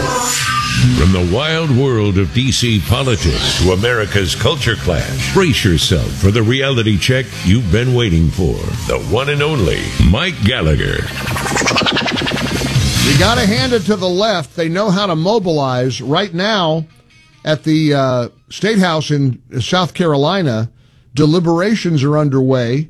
From the wild world of D.C. politics to America's culture clash, brace yourself for the reality check you've been waiting for. The one and only Mike Gallagher. You got to hand it to the left. They know how to mobilize. Right now, at the State House in South Carolina, deliberations are underway